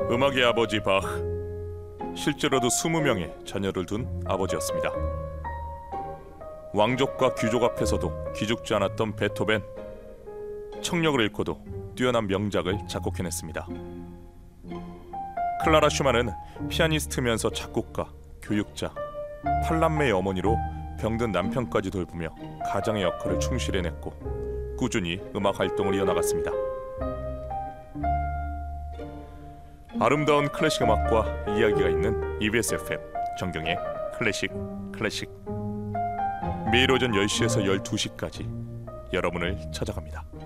음악의 아버지 바흐, 실제로도 20명의 자녀를 둔 아버지였습니다. 왕족과 귀족 앞에서도 기죽지 않았던 베토벤, 청력을 잃고도 뛰어난 명작을 작곡해냈습니다. 클라라 슈만은 피아니스트면서 작곡가, 교육자, 팔남매의 어머니로 병든 남편까지 돌보며 가장의 역할을 충실히 해냈고 꾸준히 음악 활동을 이어나갔습니다. 아름다운 클래식 음악과 이야기가 있는 EBS FM 정경의 클래식 매일 오전 10시에서 12시까지 여러분을 찾아갑니다.